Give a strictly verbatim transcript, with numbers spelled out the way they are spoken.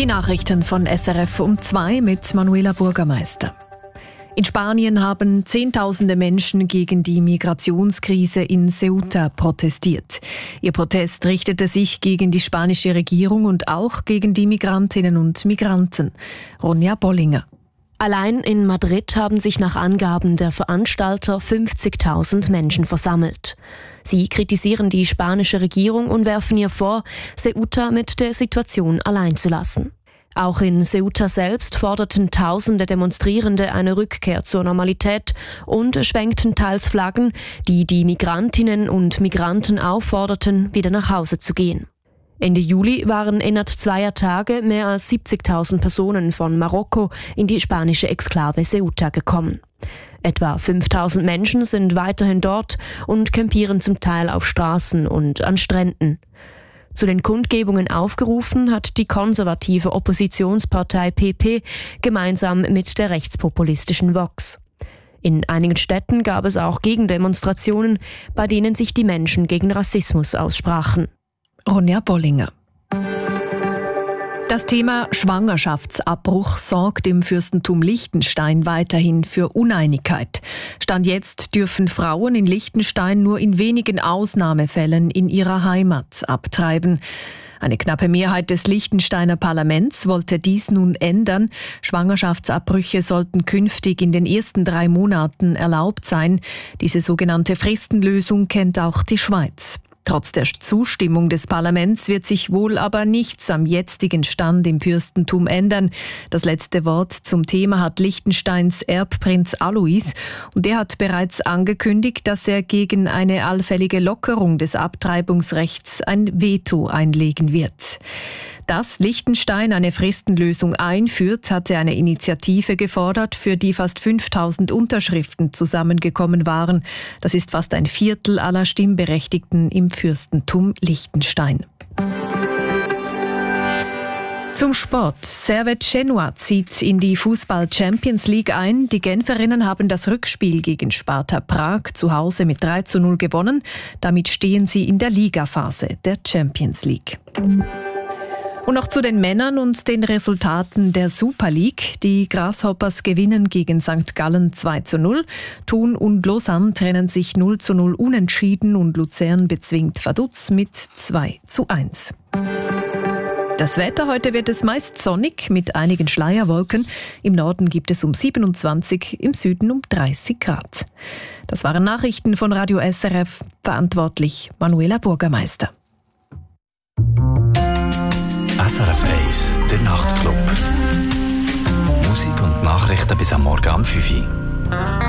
Die Nachrichten von S R F um zwei mit Manuela Bürgermeister. In Spanien haben Zehntausende Menschen gegen die Migrationskrise in Ceuta protestiert. Ihr Protest richtete sich gegen die spanische Regierung und auch gegen die Migrantinnen und Migranten. Ronja Bollinger. Allein in Madrid haben sich nach Angaben der Veranstalter fünfzigtausend Menschen versammelt. Sie kritisieren die spanische Regierung und werfen ihr vor, Ceuta mit der Situation allein zu lassen. Auch in Ceuta selbst forderten tausende Demonstrierende eine Rückkehr zur Normalität und schwenkten teils Flaggen, die die Migrantinnen und Migranten aufforderten, wieder nach Hause zu gehen. Ende Juli waren innerhalb zweier Tage mehr als siebzigtausend Personen von Marokko in die spanische Exklave Ceuta gekommen. Etwa fünftausend Menschen sind weiterhin dort und campieren zum Teil auf Straßen und an Stränden. Zu den Kundgebungen aufgerufen hat die konservative Oppositionspartei P P gemeinsam mit der rechtspopulistischen Vox. In einigen Städten gab es auch Gegendemonstrationen, bei denen sich die Menschen gegen Rassismus aussprachen. Ronja Bollinger. Das Thema Schwangerschaftsabbruch sorgt im Fürstentum Liechtenstein weiterhin für Uneinigkeit. Stand jetzt dürfen Frauen in Liechtenstein nur in wenigen Ausnahmefällen in ihrer Heimat abtreiben. Eine knappe Mehrheit des Liechtensteiner Parlaments wollte dies nun ändern. Schwangerschaftsabbrüche sollten künftig in den ersten drei Monaten erlaubt sein. Diese sogenannte Fristenlösung kennt auch die Schweiz. Trotz der Zustimmung des Parlaments wird sich wohl aber nichts am jetzigen Stand im Fürstentum ändern. Das letzte Wort zum Thema hat Liechtensteins Erbprinz Alois und der hat bereits angekündigt, dass er gegen eine allfällige Lockerung des Abtreibungsrechts ein Veto einlegen wird. Dass Liechtenstein eine Fristenlösung einführt, hatte eine Initiative gefordert, für die fast fünftausend Unterschriften zusammengekommen waren. Das ist fast ein Viertel aller Stimmberechtigten im Fürstentum Liechtenstein. Zum Sport. Servette Genua zieht in die Fußball-Champions League ein. Die Genferinnen haben das Rückspiel gegen Sparta Prag zu Hause mit drei zu null gewonnen. Damit stehen sie in der Ligaphase der Champions League. Und noch zu den Männern und den Resultaten der Super League. Die Grasshoppers gewinnen gegen Sankt Gallen zwei zu null. Thun und Lausanne trennen sich null zu null unentschieden und Luzern bezwingt Vaduz mit zwei zu eins. Das Wetter: heute wird es meist sonnig mit einigen Schleierwolken. Im Norden gibt es um siebenundzwanzig, im Süden um dreißig Grad. Das waren Nachrichten von Radio S R F. Verantwortlich Manuela Bürgermeister. S R F eins, der Nachtclub. Musik und Nachrichten bis am Morgen um fünf Uhr.